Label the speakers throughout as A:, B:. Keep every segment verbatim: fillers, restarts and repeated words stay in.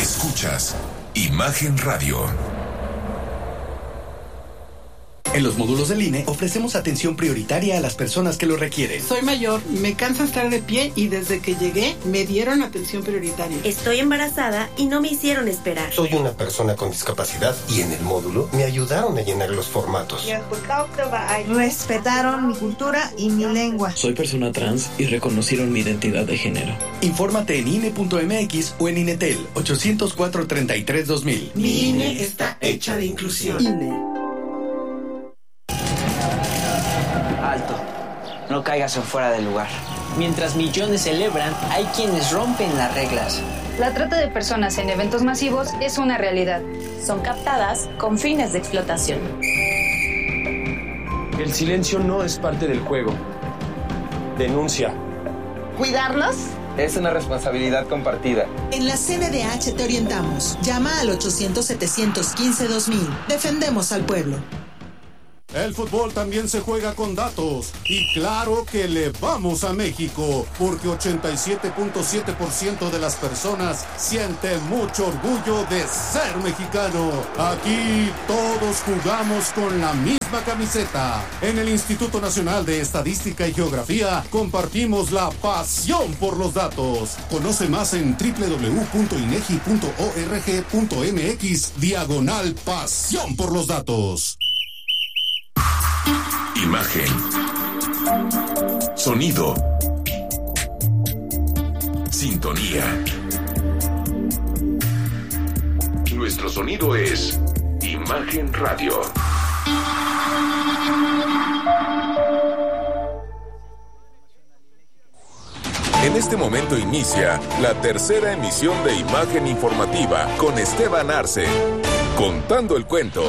A: Escuchas Imagen Radio.
B: En los módulos del I N E ofrecemos atención prioritaria a las personas que lo requieren.
C: Soy mayor, me cansa estar de pie y desde que llegué me dieron atención prioritaria.
D: Estoy embarazada y no me hicieron esperar.
E: Soy una persona con discapacidad y en el módulo me ayudaron a llenar los formatos.
F: Respetaron mi cultura y mi lengua.
G: Soy persona trans y reconocieron mi identidad de género.
B: Infórmate en I N E punto M X o en INETEL ochocientos cuatro, treinta y tres, dos mil.
C: Mi I N E está hecha de inclusión.
B: I N E.
H: Alto, no caigas en fuera del lugar. Mientras millones celebran, hay quienes rompen las reglas.
I: La trata de personas en eventos masivos es una realidad.
J: Son captadas con fines de explotación.
K: El silencio no es parte del juego. Denuncia.
L: ¿Cuidarlos?
M: Es una responsabilidad compartida.
L: En la C N D H te orientamos. Llama al ochocientos, setecientos quince, dos mil. Defendemos al pueblo.
N: El fútbol también se juega con datos y claro que le vamos a México porque ochenta y siete punto siete por ciento de las personas siente mucho orgullo de ser mexicano. Aquí todos jugamos con la misma camiseta. En el Instituto Nacional de Estadística y Geografía compartimos la pasión por los datos. Conoce más en doble u doble u doble u punto inegi punto org punto m x diagonal pasión por los datos.
A: Imagen. Sonido. Sintonía. Nuestro sonido es Imagen Radio. En este momento inicia la tercera emisión de Imagen Informativa con Esteban Arce, contando el cuento.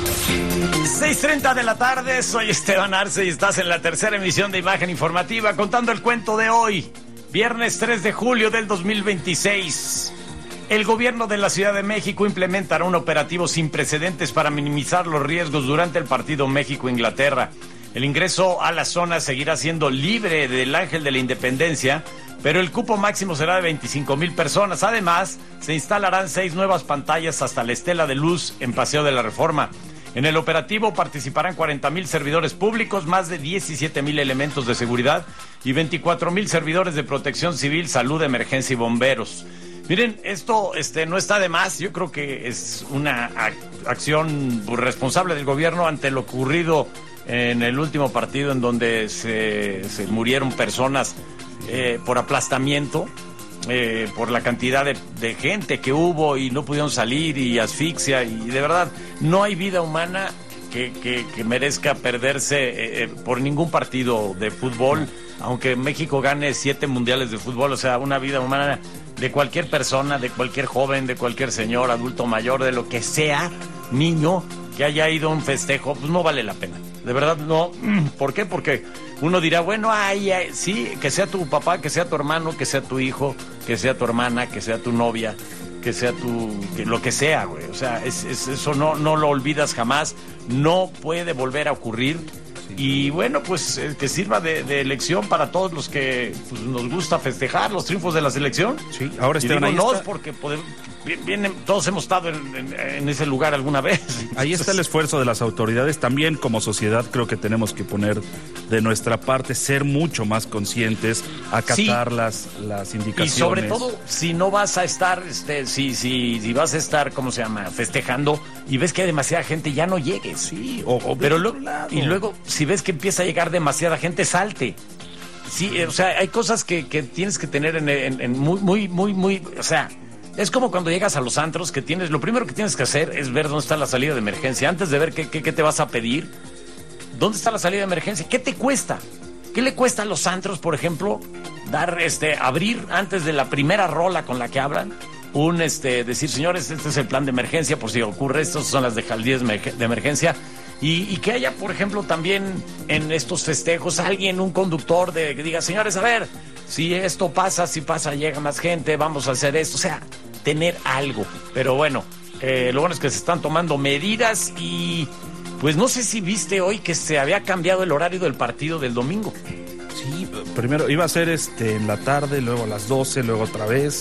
O: seis treinta de la tarde, soy Esteban Arce y estás en la tercera emisión de Imagen Informativa contando el cuento de hoy, viernes tres de julio del dos mil veintiséis. El gobierno de la Ciudad de México implementará un operativo sin precedentes para minimizar los riesgos durante el partido México-Inglaterra. El ingreso a la zona seguirá siendo libre del Ángel de la Independencia, pero el cupo máximo será de veinticinco mil personas. Además, se instalarán seis nuevas pantallas hasta la Estela de Luz en Paseo de la Reforma. En el operativo participarán cuarenta mil servidores públicos, más de diecisiete mil elementos de seguridad y veinticuatro mil servidores de protección civil, salud, emergencia y bomberos. Miren, esto este, no está de más. Yo creo que es una ac- acción responsable del gobierno ante lo ocurrido en el último partido en donde se, se murieron personas eh, por aplastamiento. Eh, por la cantidad de, de gente que hubo y no pudieron salir y asfixia y de verdad no hay vida humana que, que, que merezca perderse eh, eh, por ningún partido de fútbol, aunque México gane siete mundiales de fútbol. O sea, una vida humana de cualquier persona, de cualquier joven, de cualquier señor, adulto mayor, de lo que sea, niño que haya ido a un festejo, pues no vale la pena. De verdad no. ¿Por qué? Porque uno dirá, bueno, ay, ay, sí, que sea tu papá, que sea tu hermano, que sea tu hijo, que sea tu hermana, que sea tu novia, que sea tu... que lo que sea, güey. O sea, es, es, eso no, no lo olvidas jamás. No puede volver a ocurrir. Y bueno, pues eh, que sirva de, de lección para todos los que pues, nos gusta festejar los triunfos de la selección.
P: Sí, ahora
O: Esteban,
P: ahí
O: no,
P: está.
O: porque podemos, vienen, todos hemos estado en, en, en ese lugar alguna vez.
P: Ahí está el esfuerzo de las autoridades. También como sociedad creo que tenemos que poner de nuestra parte, ser mucho más conscientes, acatar sí. las, las indicaciones.
O: Y sobre todo, si no vas a estar, este, si, si, si vas a estar, ¿cómo se llama?, festejando y ves que hay demasiada gente, ya no llegues.
P: Sí, o, o
O: pero lo, y luego, si ves que empieza a llegar demasiada gente, salte. Sí, o sea, hay cosas que, que tienes que tener en, en, en muy, muy, muy, muy, o sea, es como cuando llegas a los antros, que tienes, lo primero que tienes que hacer es ver dónde está la salida de emergencia, antes de ver qué, qué, qué te vas a pedir. ¿Dónde está la salida de emergencia? ¿Qué te cuesta? ¿Qué le cuesta a los antros, por ejemplo, dar, este, abrir antes de la primera rola con la que hablan? Un, este, decir, señores, este es el plan de emergencia, por si ocurre esto, son las dejaldías de emergencia. Y, y que haya, por ejemplo, también en estos festejos alguien, un conductor de que diga, señores, a ver, si esto pasa, si pasa, llega más gente, vamos a hacer esto. O sea, tener algo. Pero bueno, eh, lo bueno es que se están tomando medidas y pues no sé si viste hoy que se había cambiado el horario del partido del domingo.
P: Sí, primero iba a ser este en la tarde, luego a las doce, luego otra vez.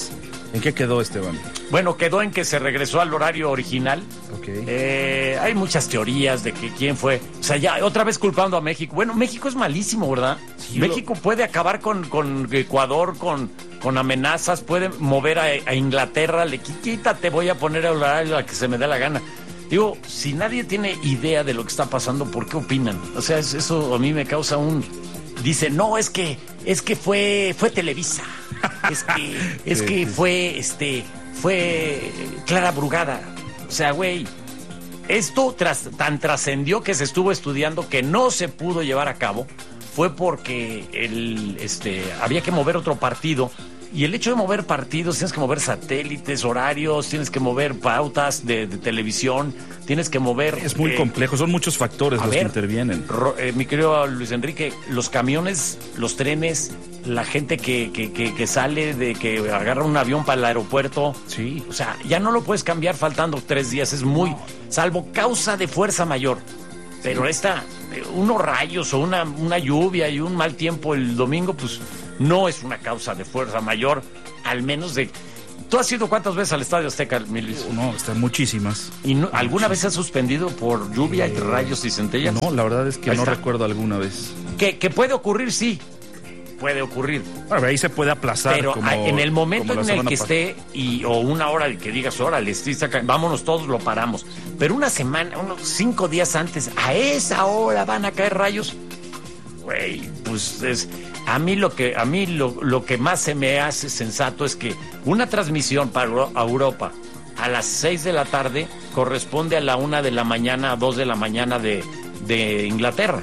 P: ¿En qué quedó, Esteban?
O: Bueno, quedó en que se regresó al horario original.
P: Okay.
O: Eh, hay muchas teorías de que quién fue. O sea, ya otra vez culpando a México. Bueno, México es malísimo, ¿verdad? Sí, México lo... puede acabar con, con Ecuador, con, con amenazas, puede mover a, a Inglaterra. Le quítate, voy a poner el horario a que se me dé la gana. Digo, si nadie tiene idea de lo que está pasando, ¿por qué opinan? O sea, eso a mí me causa un... Dice, no, es que es que fue fue Televisa. Es que es sí, que sí. fue este fue Clara Brugada. O sea, güey, esto tras, tan trascendió que se estuvo estudiando que no se pudo llevar a cabo fue porque el este había que mover otro partido. Y el hecho de mover partidos, tienes que mover satélites, horarios, tienes que mover pautas de, de televisión, tienes que mover...
P: Es muy
O: eh,
P: complejo, son muchos factores los ver, que intervienen.
O: Ro, eh, mi querido Luis Enrique, los camiones, los trenes, la gente que, que, que, que sale, de que agarra un avión para el aeropuerto,
P: sí.
O: O sea, ya no lo puedes cambiar faltando tres días, es muy... No. Salvo causa de fuerza mayor. Pero sí. esta, unos rayos o una, una lluvia y un mal tiempo el domingo, pues... No es una causa de fuerza mayor, al menos de... ¿Tú has ido cuántas veces al Estadio Azteca, mi Luis?
P: No, están muchísimas.
O: ¿Y no, alguna vez se ha suspendido por lluvia eh, y rayos y centellas?
P: No, la verdad es que ahí no está. Recuerdo alguna vez.
O: Que, que puede ocurrir, sí. Puede ocurrir.
P: Bueno, ahí se puede aplazar.
O: Pero
P: como,
O: en el momento en el que
P: pasada.
O: esté, y, o una hora que digas, órale, vámonos todos, lo paramos. Pero una semana, unos cinco días antes, a esa hora van a caer rayos. Güey, pues es... A mí lo que a mí lo, lo que más se me hace sensato es que una transmisión para Europa a las seis de la tarde corresponde a la una de la mañana, a dos de la mañana de, de Inglaterra.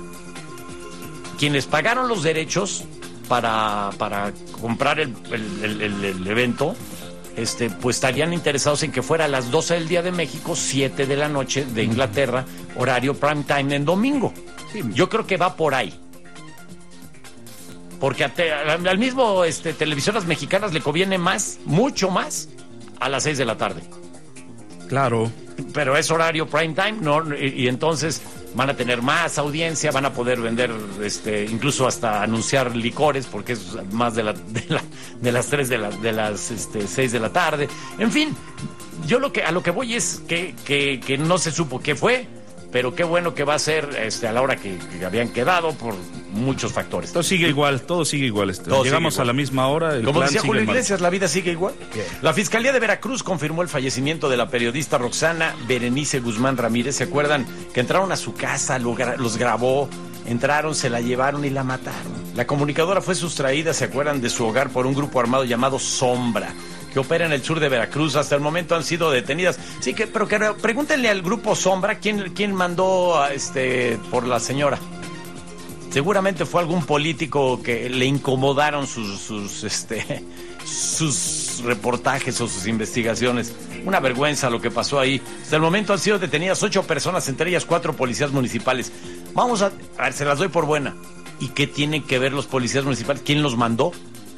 O: Quienes pagaron los derechos para, para comprar el, el, el, el evento, este, pues estarían interesados en que fuera a las doce del día de México, siete de la noche de Inglaterra, horario prime time en domingo. Sí, yo creo que va por ahí. Porque a te, al mismo este, televisoras mexicanas le conviene más, mucho más, a las seis de la tarde.
P: Claro.
O: Pero es horario prime time, ¿no? Y, y entonces van a tener más audiencia, van a poder vender, este, incluso hasta anunciar licores, porque es más de, la, de, la, de las tres de, la, de las este, seis de la tarde. En fin, yo lo que a lo que voy es que, que, que no se supo qué fue, pero qué bueno que va a ser este, a la hora que, que habían quedado por muchos factores.
P: Todo sigue igual, todo sigue igual. Este. Llegamos igual. A la misma hora. El
O: Como
P: plan
O: decía Julio Iglesias,
P: mal.
O: La vida sigue igual. Yeah. La Fiscalía de Veracruz confirmó el fallecimiento de la periodista Roxana Berenice Guzmán Ramírez. ¿Se acuerdan que entraron a su casa, lo, los grabó, entraron, se la llevaron y la mataron? La comunicadora fue sustraída, ¿se acuerdan?, de su hogar por un grupo armado llamado Sombra, que opera en el sur de Veracruz. Hasta el momento han sido detenidas. Sí, que, pero que pregúntenle al grupo Sombra quién, quién mandó a este por la señora. Seguramente fue algún político que le incomodaron sus, sus, este, sus reportajes o sus investigaciones. Una vergüenza lo que pasó ahí. Hasta el momento han sido detenidas ocho personas, entre ellas cuatro policías municipales. Vamos a, a ver, se las doy por buena. ¿Y qué tienen que ver los policías municipales? ¿Quién los mandó?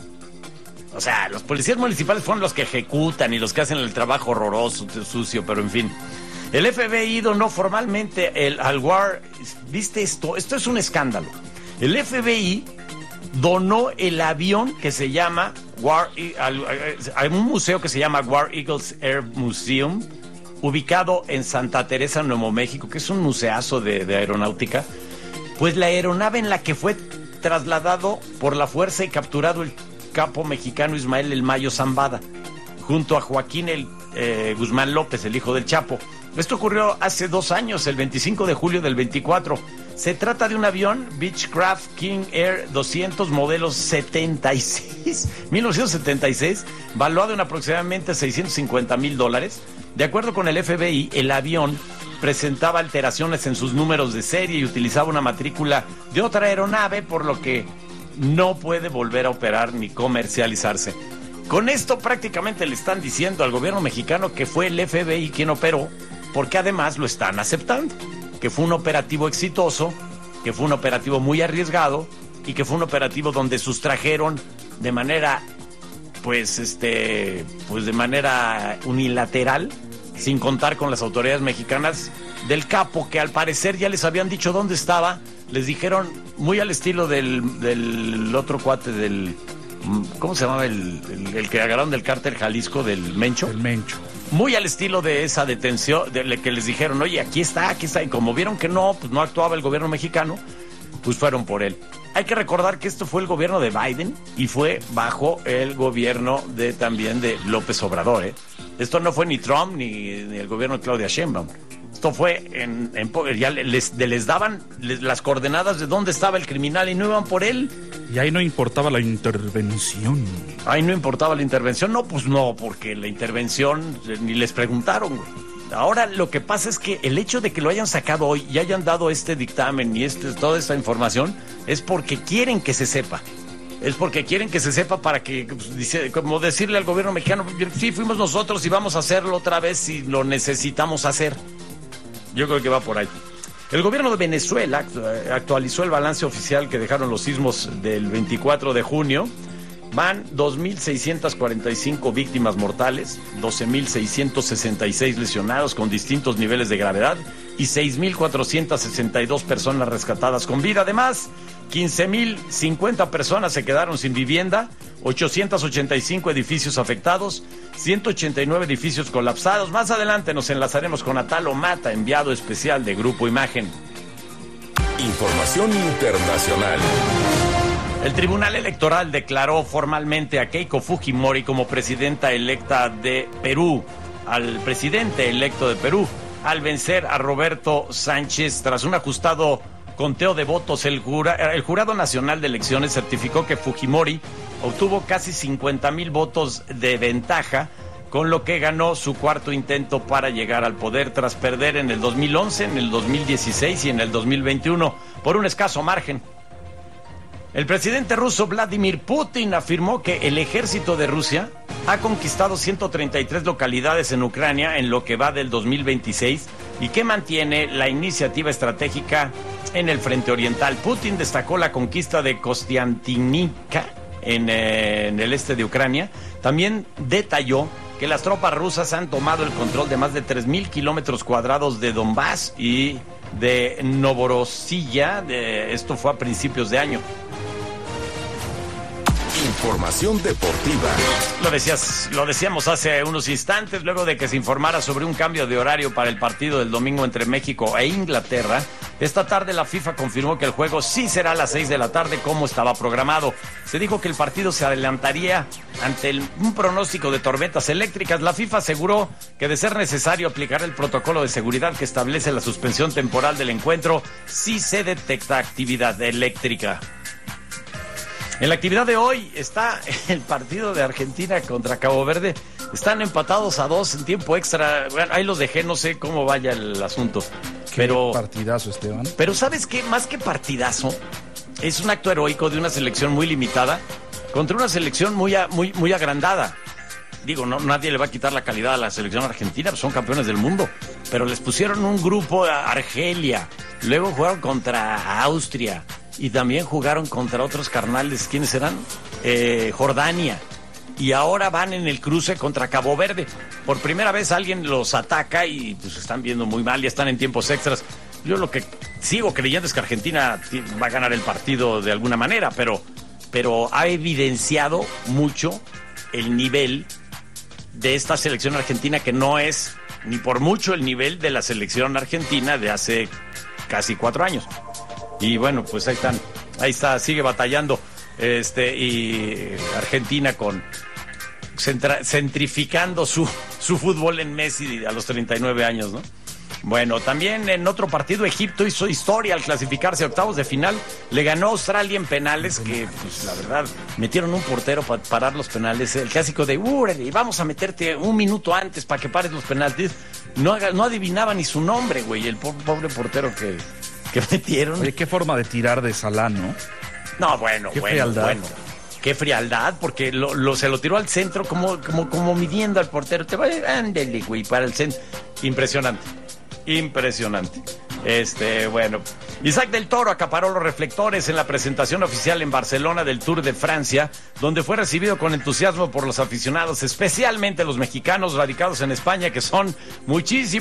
O: O sea, los policías municipales fueron los que ejecutan y los que hacen el trabajo horroroso, sucio, pero en fin. El F B I donó formalmente el, al War... ¿Viste esto? Esto es un escándalo. El F B I donó el avión que se llama... War, hay un museo que se llama War Eagles Air Museum, ubicado en Santa Teresa, Nuevo México, que es un museazo de, de aeronáutica. Pues la aeronave en la que fue trasladado por la fuerza y capturado el capo mexicano Ismael El Mayo Zambada, junto a Joaquín el, eh, Guzmán López, el hijo del Chapo. Esto ocurrió hace dos años, el veinticinco de julio del veinticuatro. Se trata de un avión Beechcraft King Air doscientos, modelo setenta y seis, mil novecientos setenta y seis, valuado en aproximadamente seiscientos cincuenta mil dólares. De acuerdo con el F B I, el avión presentaba alteraciones en sus números de serie y utilizaba una matrícula de otra aeronave, por lo que no puede volver a operar ni comercializarse. Con esto prácticamente le están diciendo al gobierno mexicano que fue el F B I quien operó, porque además lo están aceptando, que fue un operativo exitoso, que fue un operativo muy arriesgado y que fue un operativo donde sustrajeron de manera, pues, este, pues de manera unilateral, sin contar con las autoridades mexicanas, del capo, que al parecer ya les habían dicho dónde estaba. Les dijeron, muy al estilo del, del otro cuate del, ¿cómo se llamaba el, el, el que agarraron del cártel Jalisco, del Mencho?
P: El Mencho.
O: Muy al estilo de esa detención, de que les dijeron, oye, aquí está, aquí está. Y como vieron que no, pues no actuaba el gobierno mexicano, pues fueron por él. Hay que recordar que esto fue el gobierno de Biden y fue bajo el gobierno de también de López Obrador, ¿eh? Esto no fue ni Trump ni, ni el gobierno de Claudia Sheinbaum. Esto fue en, en ya les, les daban les, las coordenadas de dónde estaba el criminal y no iban por él.
P: Y ahí no importaba la intervención.
O: Ahí no importaba la intervención. No, pues no, porque la intervención ni les preguntaron, güey. Ahora lo que pasa es que el hecho de que lo hayan sacado hoy y hayan dado este dictamen y este, toda esta información es porque quieren que se sepa. Es porque quieren que se sepa para que, pues, dice, como decirle al gobierno mexicano, sí, fuimos nosotros y vamos a hacerlo otra vez si lo necesitamos hacer. Yo creo que va por ahí. El gobierno de Venezuela actualizó el balance oficial que dejaron los sismos del veinticuatro de junio. Van dos mil seiscientas cuarenta y cinco víctimas mortales, doce mil seiscientos sesenta y seis lesionados con distintos niveles de gravedad y seis mil cuatrocientas sesenta y dos personas rescatadas con vida. Además, quince mil cincuenta personas se quedaron sin vivienda, ochocientos ochenta y cinco edificios afectados, ciento ochenta y nueve edificios colapsados. Más adelante nos enlazaremos con Atalo Mata, enviado especial de Grupo Imagen.
A: Información internacional.
O: El Tribunal Electoral declaró formalmente a Keiko Fujimori como presidenta electa de Perú, al presidente electo de Perú, al vencer a Roberto Sánchez tras un ajustado conteo de votos. El, jura, el Jurado Nacional de Elecciones certificó que Fujimori obtuvo casi cincuenta mil votos de ventaja, con lo que ganó su cuarto intento para llegar al poder tras perder en el dos mil once, en el dos mil dieciséis y en el dos mil veintiuno por un escaso margen. El presidente ruso Vladimir Putin afirmó que el ejército de Rusia ha conquistado ciento treinta y tres localidades en Ucrania en lo que va del dos mil veintiséis y que mantiene la iniciativa estratégica en el frente oriental. Putin destacó la conquista de Kostiantynivka en, eh, en el este de Ucrania. También detalló que las tropas rusas han tomado el control de más de tres mil kilómetros cuadrados de Donbass y de Novorossiya. De, esto fue a principios de año.
A: Información deportiva.
O: Lo decías, lo decíamos hace unos instantes, luego de que se informara sobre un cambio de horario para el partido del domingo entre México e Inglaterra. Esta tarde la FIFA confirmó que el juego sí será a las seis de la tarde como estaba programado. Se dijo que el partido se adelantaría ante el, un pronóstico de tormentas eléctricas. La FIFA aseguró que de ser necesario aplicar el protocolo de seguridad que establece la suspensión temporal del encuentro si se detecta actividad eléctrica. En la actividad de hoy está el partido de Argentina contra Cabo Verde. Están empatados a dos en tiempo extra. Bueno, ahí los dejé, no sé cómo vaya el asunto.
P: Qué
O: pero
P: partidazo, Esteban.
O: Pero ¿sabes qué? Más que partidazo, es un acto heroico de una selección muy limitada contra una selección muy, muy, muy agrandada. Digo, no, nadie le va a quitar la calidad a la selección argentina, pues son campeones del mundo. Pero les pusieron un grupo a Argelia, luego jugaron contra Austria y también jugaron contra otros carnales. ¿Quiénes eran? Eh, Jordania. Y ahora van en el cruce contra Cabo Verde. Por primera vez alguien los ataca y pues están viendo muy mal, ya están en tiempos extras. Yo lo que sigo creyendo es que Argentina va a ganar el partido de alguna manera, pero, pero ha evidenciado mucho el nivel de esta selección argentina, que no es ni por mucho el nivel de la selección argentina de hace casi cuatro años. Y bueno, pues ahí están, ahí está, sigue batallando este y Argentina con centra, centrificando su, su fútbol en Messi a los treinta y nueve años, ¿no? Bueno, también en otro partido Egipto hizo historia al clasificarse a octavos de final. Le ganó a Australia en penales, que pues la verdad metieron un portero para parar los penales. El clásico de ¡Úrale! Vamos a meterte un minuto antes para que pares los penaltis. No, haga, no adivinaba ni su nombre, güey, el po pobre portero que, que metieron.
P: Oye, qué forma de tirar de Salah, ¿no?
O: No, bueno, qué bueno, frialdad. bueno. Qué frialdad, porque lo, lo, se lo tiró al centro como, como, como midiendo al portero. Te va a ándele, güey, para el centro. Impresionante. Impresionante. Este, bueno. Isaac del Toro acaparó los reflectores en la presentación oficial en Barcelona del Tour de Francia, donde fue recibido con entusiasmo por los aficionados, especialmente los mexicanos radicados en España, que son muchísimos.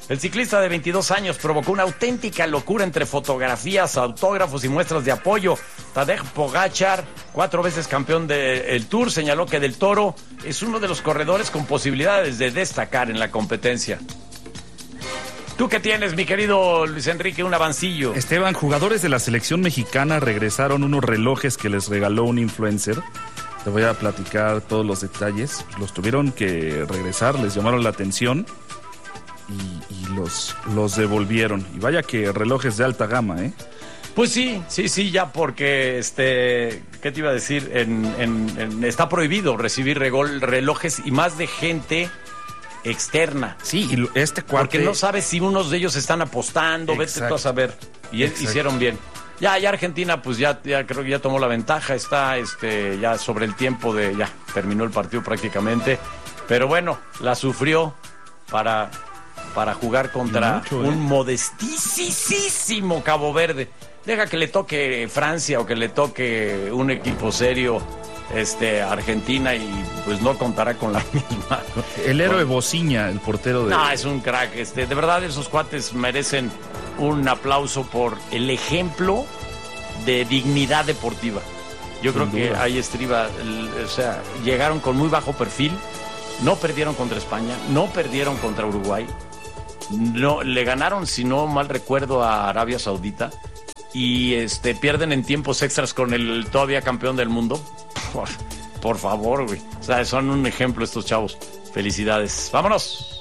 O: El ciclista de veintidós años provocó una auténtica locura entre fotografías, autógrafos y muestras de apoyo. Tadej Pogačar, cuatro veces campeón del Tour, señaló que Del Toro es uno de los corredores con posibilidades de destacar en la competencia. ¿Tú qué tienes, mi querido Luis Enrique? Un avancillo.
P: Esteban, jugadores de la selección mexicana regresaron unos relojes que les regaló un influencer. Te voy a platicar todos los detalles. Los tuvieron que regresar, les llamaron la atención y, y los, los devolvieron. Y vaya que relojes de alta gama, ¿eh?
O: Pues sí, sí, sí, ya porque, este, ¿qué te iba a decir? En, en, en, está prohibido recibir regol, relojes y más de gente externa.
P: Sí, y este cuate...
O: Porque no sabes si unos de ellos están apostando, exacto, vete tú a saber. Y exacto, hicieron bien. Ya, ya Argentina, pues ya, ya creo que ya tomó la ventaja, está este, ya sobre el tiempo de, ya terminó el partido prácticamente. Pero bueno, la sufrió para, para jugar contra mucho, ¿eh? un modestísimo Cabo Verde. Deja que le toque Francia o que le toque un equipo serio, este Argentina, y pues no contará con la misma.
P: El héroe Bociña, el portero de...
O: No, es un crack. Este, de verdad, esos cuates merecen un aplauso por el ejemplo de dignidad deportiva. Yo Sin creo duda. que ahí estriba, el, o sea, llegaron con muy bajo perfil, no perdieron contra España, no perdieron contra Uruguay, no le ganaron, si no mal recuerdo, a Arabia Saudita, y este pierden en tiempos extras con el todavía campeón del mundo. Por, por favor, güey. O sea, son un ejemplo estos chavos. Felicidades. ¡Vámonos!